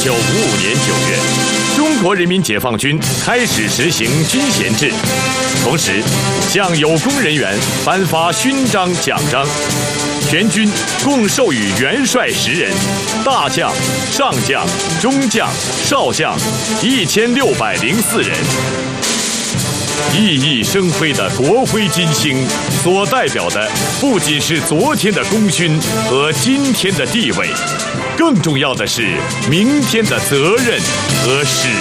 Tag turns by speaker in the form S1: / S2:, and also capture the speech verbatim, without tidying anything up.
S1: 九五五年九月，中国人民解放军开始实行军衔制，同时向有功人员颁发勋章奖章。全军共授予元帅十人，大将、上将、中将、少将一千六百零四人。熠熠生辉的国徽金星，所代表的不仅是昨天的功勋和今天的地位，更重要的是明天的责任和使